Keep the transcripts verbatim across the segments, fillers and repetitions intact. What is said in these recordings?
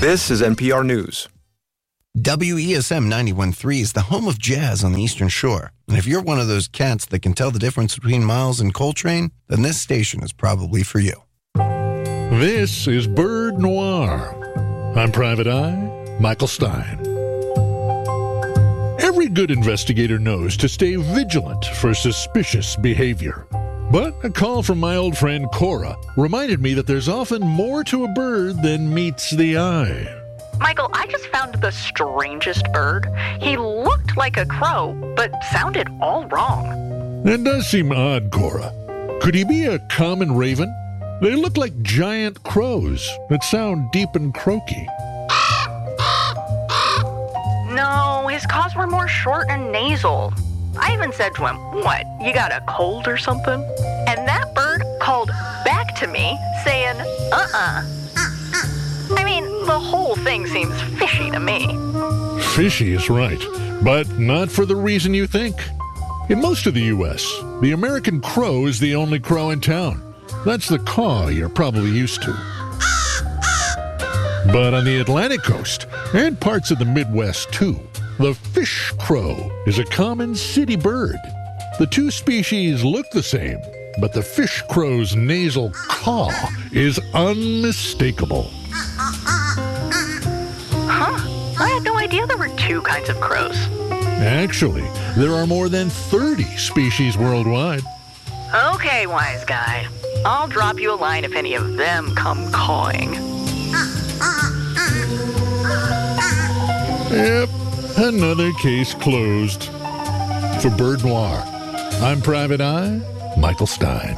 This is N P R News. W E S M ninety-one point three is the home of jazz on the Eastern Shore. And if you're one of those cats that can tell the difference between Miles and Coltrane, then this station is probably for you. This is Bird Noir. I'm Private Eye, Michael Stein. Every good investigator knows to stay vigilant for suspicious behavior. But a call from my old friend Cora reminded me that there's often more to a bird than meets the eye. Michael, I just found the strangest bird. He looked like a crow, but sounded all wrong. That does seem odd, Cora. Could he be a common raven? They look like giant crows that sound deep and croaky. No, his caws were more short and nasal. I even said to him, "What, you got a cold or something?" And that bird called back to me saying, uh-uh. I mean, the whole thing seems fishy to me. Fishy is right, but not for the reason you think. In most of the U S, the American crow is the only crow in town. That's the caw you're probably used to. But on the Atlantic coast, and parts of the Midwest too, the fish crow is a common city bird. The two species look the same, but the fish crow's nasal caw is unmistakable. Huh? I had no idea there were two kinds of crows. Actually, there are more than thirty species worldwide. Okay, wise guy. I'll drop you a line if any of them come cawing. Yep, another case closed. For Bird Noir, I'm Private Eye, Michael Stein.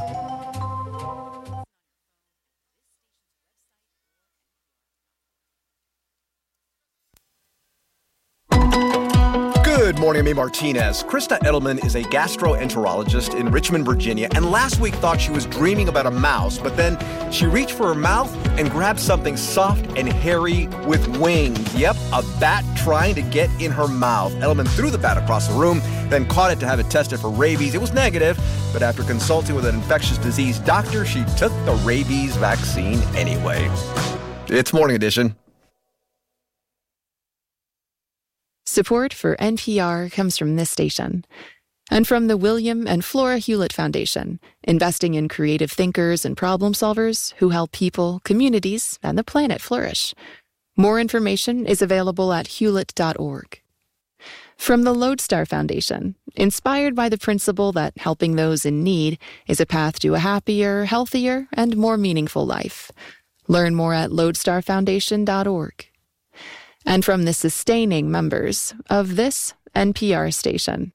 Good morning, I'm A. Martinez. Krista Edelman is a gastroenterologist in Richmond, Virginia, and last week thought she was dreaming about a mouse, but then she reached for her mouth and grabbed something soft and hairy with wings. Yep, a bat trying to get in her mouth. Edelman threw the bat across the room, then caught it to have it tested for rabies. It was negative, but after consulting with an infectious disease doctor, she took the rabies vaccine anyway. It's Morning Edition. Support for N P R comes from this station and from the William and Flora Hewlett Foundation, investing in creative thinkers and problem solvers who help people, communities, and the planet flourish. More information is available at hewlett dot org. From the Lodestar Foundation, inspired by the principle that helping those in need is a path to a happier, healthier, and more meaningful life. Learn more at lodestar foundation dot org. And from the sustaining members of this N P R station.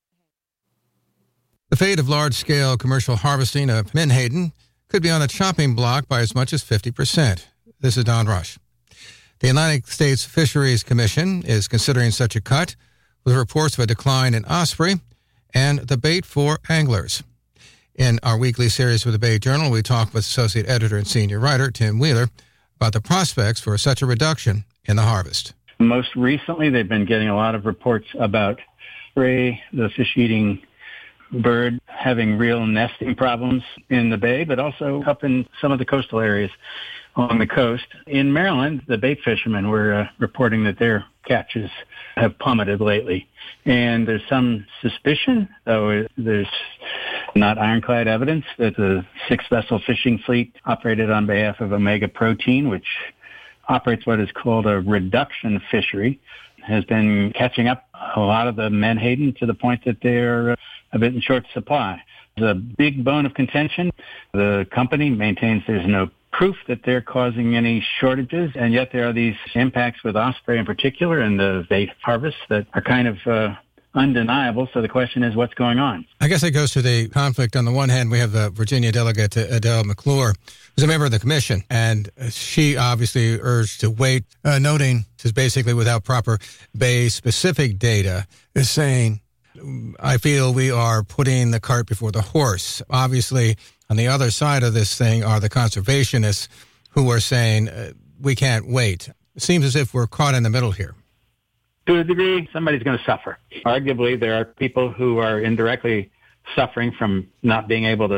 The fate of large-scale commercial harvesting of menhaden could be on the chopping block by as much as fifty percent. This is Don Rush. The Atlantic States Fisheries Commission is considering such a cut, with reports of a decline in osprey and the bait for anglers. In our weekly series with the Bay Journal, we talk with Associate Editor and Senior Writer Tim Wheeler about the prospects for such a reduction in the harvest. Most recently, they've been getting a lot of reports about ray, the fish-eating bird, having real nesting problems in the bay, but also up in some of the coastal areas along the coast. In Maryland, the bait fishermen were uh, reporting that their catches have plummeted lately. And there's some suspicion, though there's not ironclad evidence, that the six-vessel fishing fleet operated on behalf of Omega Protein, which operates what is called a reduction fishery, has been catching up a lot of the menhaden to the point that they're a bit in short supply. It's a big bone of contention. The company maintains there's no proof that they're causing any shortages, and yet there are these impacts with osprey in particular and the bait harvest that are kind of uh, undeniable. So the question is, what's going on? I guess it goes to the conflict. On the one hand, we have the Virginia delegate, Adele McClure, who's a member of the commission, and she obviously urged to wait, uh, noting this is basically without proper bay-specific data, is saying, I feel we are putting the cart before the horse. Obviously, on the other side of this thing are the conservationists who are saying, uh, we can't wait. It seems as if we're caught in the middle here. To a degree, somebody's going to suffer. Arguably, there are people who are indirectly suffering from not being able to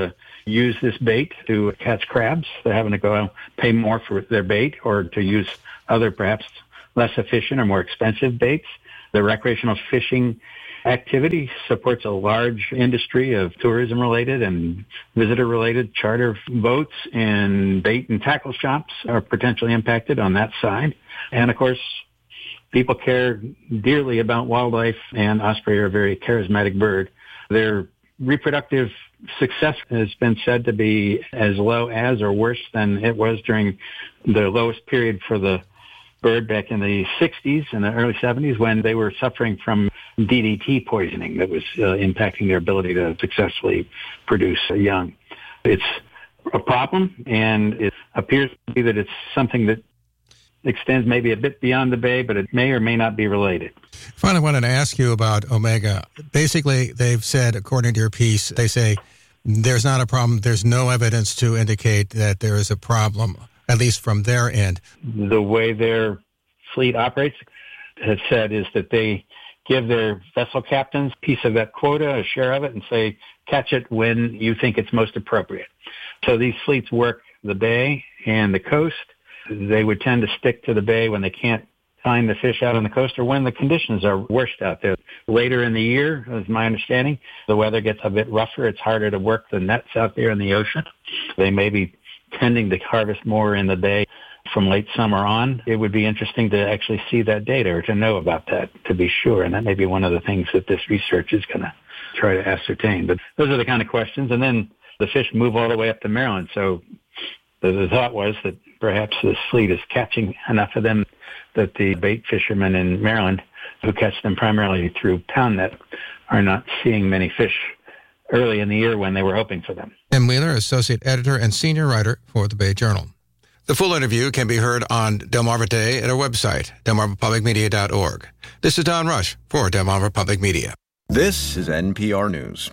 use this bait to catch crabs. They're having to go pay more for their bait or to use other perhaps less efficient or more expensive baits. The recreational fishing activity supports a large industry of tourism-related and visitor-related charter boats, and bait and tackle shops are potentially impacted on that side. And, of course, people care dearly about wildlife, and osprey are a very charismatic bird. Their reproductive success has been said to be as low as or worse than it was during the lowest period for the bird back in the sixties and the early seventies when they were suffering from D D T poisoning that was uh, impacting their ability to successfully produce a young. It's a problem, and it appears to be that it's something that extends maybe a bit beyond the bay, but it may or may not be related. Finally, I wanted to ask you about Omega. Basically, they've said, according to your piece, they say there's not a problem. There's no evidence to indicate that there is a problem, at least from their end. The way their fleet operates, has said, is that they give their vessel captains a piece of that quota, a share of it, and say, catch it when you think it's most appropriate. So these fleets work the bay and the coast. They would tend to stick to the bay when they can't find the fish out on the coast or when the conditions are worst out there. Later in the year, is my understanding, the weather gets a bit rougher. It's harder to work the nets out there in the ocean. They may be tending to harvest more in the bay from late summer on. It would be interesting to actually see that data or to know about that, to be sure. And that may be one of the things that this research is going to try to ascertain. But those are the kind of questions. And then the fish move all the way up to Maryland. So the, the thought was that perhaps this fleet is catching enough of them that the bait fishermen in Maryland, who catch them primarily through pound net, are not seeing many fish early in the year when they were hoping for them. Tim Wheeler, Associate Editor and Senior Writer for the Bay Journal. The full interview can be heard on Delmarva Day at our website, delmarva public media dot org. This is Don Rush for Delmarva Public Media. This is N P R News.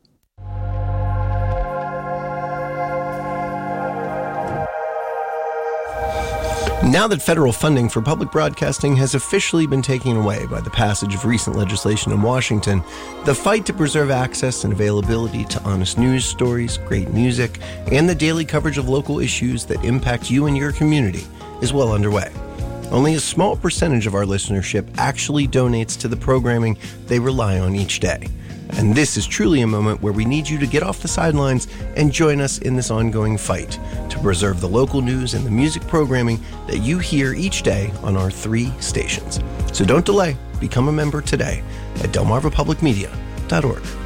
Now that federal funding for public broadcasting has officially been taken away by the passage of recent legislation in Washington, the fight to preserve access and availability to honest news stories, great music, and the daily coverage of local issues that impact you and your community is well underway. Only a small percentage of our listenership actually donates to the programming they rely on each day. And this is truly a moment where we need you to get off the sidelines and join us in this ongoing fight to preserve the local news and the music programming that you hear each day on our three stations. So don't delay. Become a member today at delmarva public media dot org.